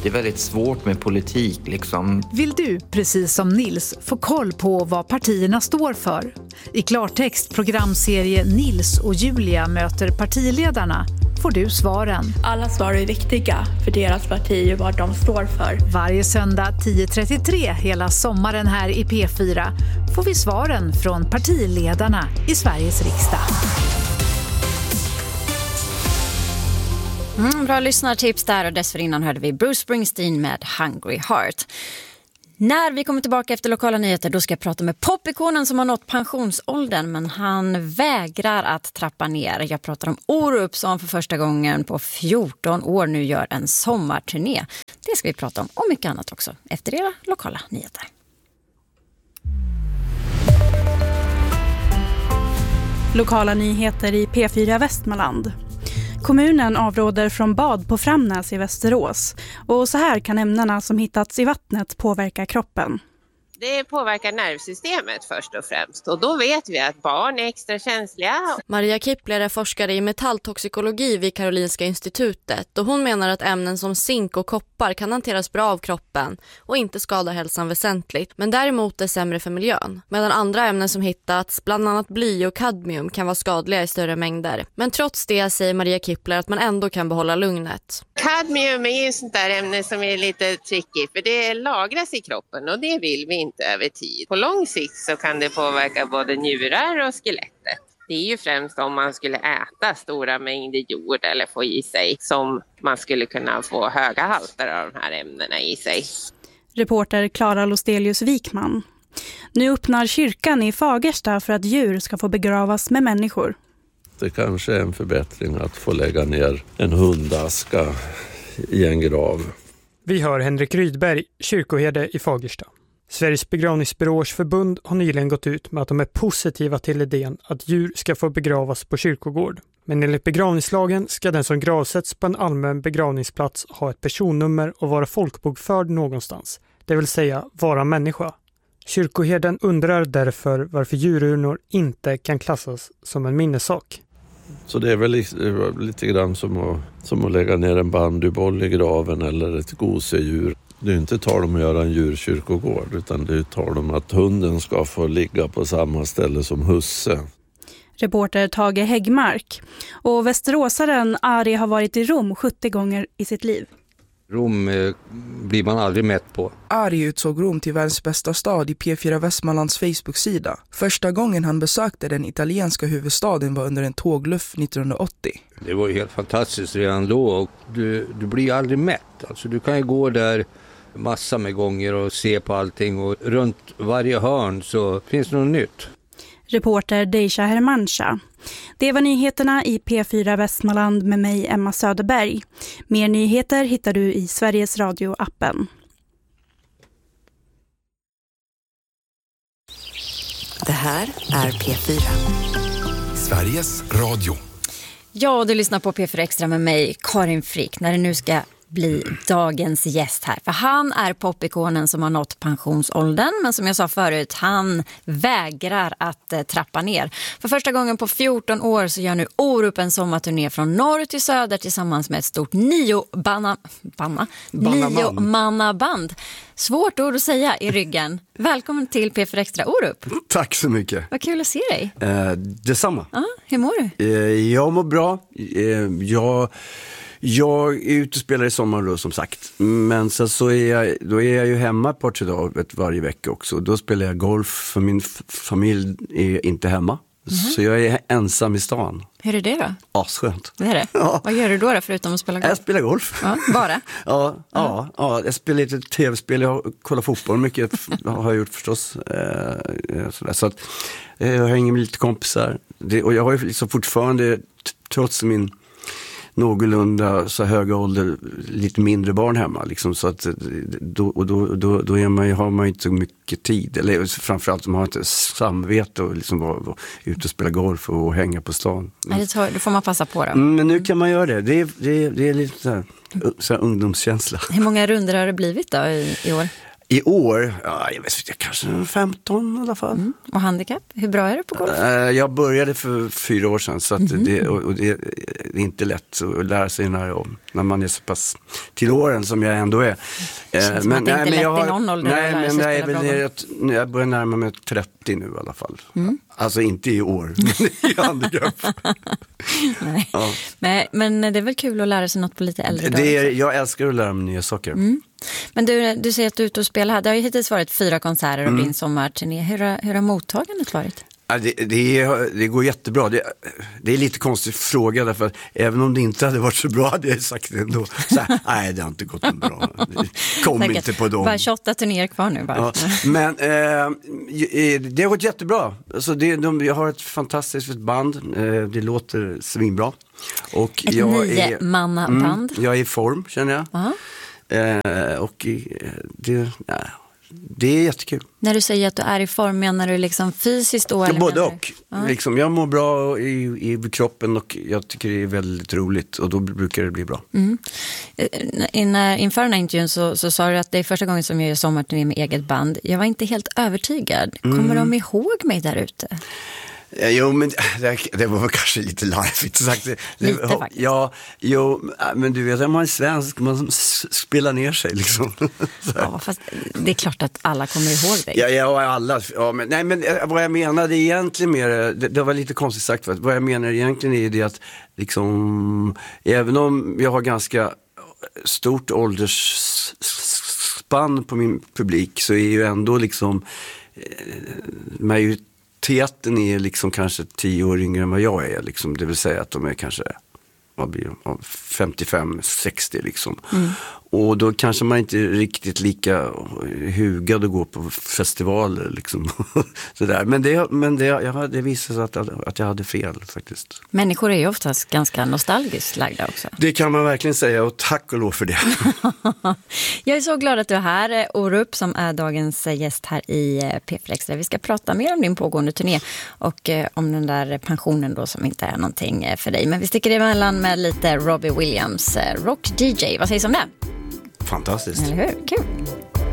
Det är väldigt svårt med politik liksom. Vill du, precis som Nils, få koll på vad partierna står för? I klartext programserie Nils och Julia möter partiledarna får du svaren. Alla svar är viktiga för deras parti och vad de står för. Varje söndag 10.33 hela sommaren här i P4 får vi svaren från partiledarna i Sveriges riksdag. Bra lyssnartips där, och dessförinnan hörde vi Bruce Springsteen med Hungry Heart. När vi kommer tillbaka efter lokala nyheter, då ska jag prata med popikonen som har nått pensionsåldern, men han vägrar att trappa ner. Jag pratar om Orup som för första gången på 14 år nu gör en sommarturné. Det ska vi prata om och mycket annat också efter era lokala nyheter. Lokala nyheter i P4 Västmanland. Kommunen avråder från bad på Framnäs i Västerås. Och så här kan ämnena som hittats i vattnet påverka kroppen. Det påverkar nervsystemet först och främst, och då vet vi att barn är extra känsliga. Maria Kippler är forskare i metalltoxikologi vid Karolinska institutet, och hon menar att ämnen som zink och koppar kan hanteras bra av kroppen och inte skadar hälsan väsentligt, men däremot är sämre för miljön. Medan andra ämnen som hittats, bland annat bly och kadmium, kan vara skadliga i större mängder. Men trots det säger Maria Kippler att man ändå kan behålla lugnet. Kadmium är ju sånt där ämne som är lite tricky, för det lagras i kroppen och det vill vi inte över tid. På lång sikt så kan det påverka både njurar och skelettet. Det är ju främst om man skulle äta stora mängder jord eller få i sig som man skulle kunna få höga halter av de här ämnena i sig. Reporter Clara Lostelius Wikman. Nu öppnar kyrkan i Fagersta för att djur ska få begravas med människor. Det kanske är en förbättring att få lägga ner en hundaska i en grav. Vi hör Henrik Rydberg, kyrkoherde i Fagersta. Sveriges begravningsbyråers förbund har nyligen gått ut med att de är positiva till idén att djur ska få begravas på kyrkogård. Men enligt begravningslagen ska den som gravsätts på en allmän begravningsplats ha ett personnummer och vara folkbokförd någonstans, det vill säga vara människa. Kyrkoherden undrar därför varför djururnor inte kan klassas som en minnessak. Så det är väl lite grann som att lägga ner en bandyboll i graven eller ett gosedjur. Det är inte tal om att göra en djurkyrkogård, utan det är tal om att hunden ska få ligga på samma ställe som husse. Reporter Tage Häggmark. Och västeråsaren Ari har varit i Rom 70 gånger i sitt liv. Rom blir man aldrig mätt på. Ari utsåg Rom till världens bästa stad i P4 Västmanlands Facebook-sida. Första gången han besökte den italienska huvudstaden var under en tågluff 1980. Det var ju helt fantastiskt redan då, och du blir aldrig mätt. Alltså du kan ju gå där massa med gånger och se på allting, och runt varje hörn så finns det något nytt. Reporter Deisha Hermancha. Det var nyheterna i P4 Västmanland med mig, Emma Söderberg. Mer nyheter hittar du i Sveriges Radio-appen. Det här är P4. Sveriges Radio. Ja, du lyssnar på P4 Extra med mig, Karin Frick, när det nu ska bli dagens gäst här. För han är popikonen som har nått pensionsåldern, men som jag sa förut, han vägrar att trappa ner. För första gången på 14 år så gör nu Orup en sommarturné från norr till söder tillsammans med ett stort nio-mannaband. Svårt ord att säga i ryggen. Välkommen till P4 Extra, Orup. Tack så mycket. Vad kul att se dig. Detsamma. Hur mår du? Jag mår bra. Jag är ute och spelar i sommar då, som sagt. Men sen så är jag ju hemma ett par tre dagar varje vecka också. Då spelar jag golf, för min familj är inte hemma. Så jag är ensam i stan. Hur är det då? Skönt. Det är det? Ja. Vad gör du då förutom att spela golf? Jag spelar golf. Ja, bara? Ja, jag spelar lite tv-spel, jag kollar fotboll mycket, har jag gjort förstås. Så att jag hänger med lite kompisar. Och jag har ju liksom fortfarande, trots min någorlunda så höga ålder, lite mindre barn hemma liksom, så att då har man inte så mycket tid, eller framförallt man har inte samvete och liksom vara ute och spela golf och hänga på stan. Det får man passa på då. Men nu kan man göra det. Det är lite så här ungdomskänsla. Hur många runder har det blivit då i år? I år, jag vet kanske 15 i alla fall. Och handikapp, hur bra är du på golf? Jag började för 4 år sedan, så att det är inte lätt att lära sig när man är så pass till åren som jag ändå är. Men det är inte lätt i någon ålder att lära sig spela bra golf. Jag börjar närma mig 30 nu i alla fall. Alltså inte i år, men i handikapp. Nej. Ja. Men det är väl kul att lära sig något på lite äldre dagar. Jag älskar att lära mig nya saker. Men du säger att du är ute och spelar här. Det har ju hittills varit 4 konserter och din sommarturné. Hur har mottagandet varit? Ja, det går jättebra. Det är lite konstig fråga, därför att även om det inte hade varit så bra hade jag sagt det ändå. Nej, det har inte gått bra. Kom inte på dem. Bara 28 turnéer kvar nu. Bara. Ja, men det har gått jättebra. Alltså jag har ett fantastiskt band. Det låter svinbra. Och ett 9-manna-band. Jag är i form, känner jag. Och det är jättekul. När du säger att du är i form, menar du liksom fysiskt då? Eller både och. Liksom, jag mår bra i kroppen och jag tycker det är väldigt roligt och då brukar det bli bra. Inför den här intervjun så sa du att det är första gången som jag gör sommarturné med eget band. Jag var inte helt övertygad. Kommer de ihåg mig där ute? Jo, men det var kanske lite larvigt sagt. Lite faktiskt. Ja, men du vet, man är svensk, man spelar ner sig liksom. Ja, fast det är klart att alla kommer ihåg dig. Ja, alla. Ja, men vad jag menade egentligen mer, det var lite konstigt sagt. Vad jag menar egentligen är det att liksom, även om jag har ganska stort åldersspann på min publik, så är ju ändå liksom majoriteten är liksom kanske 10 år yngre än vad jag är. Liksom. Det vill säga att de är kanske 55-60 liksom. Och då kanske man inte är riktigt lika hugad att gå på festivaler liksom. Sådär. Men det visade sig att jag hade fel faktiskt. Människor är ju oftast ganska nostalgiskt lagda också. Det kan man verkligen säga, och tack och lov för det. Jag är så glad att du är här, Orup, som är dagens gäst här i P4 Extra. Vi ska prata mer om din pågående turné och om den där pensionen då som inte är någonting för dig. Men vi sticker emellan med lite Robbie Williams, Rock DJ. Vad sägs om det? Fantastiskt. Eller hur? Kul.